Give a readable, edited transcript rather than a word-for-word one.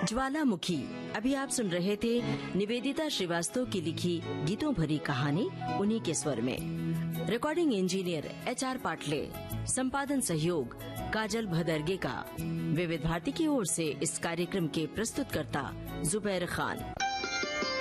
ज्वालामुखी। अभी आप सुन रहे थे निवेदिता श्रीवास्तव की लिखी गीतों भरी कहानी, उन्हीं के स्वर में। रिकॉर्डिंग इंजीनियर HR पाटले, संपादन सहयोग काजल भदरगे का। विविध भारती की ओर से इस कार्यक्रम के प्रस्तुतकर्ता जुबैर खान।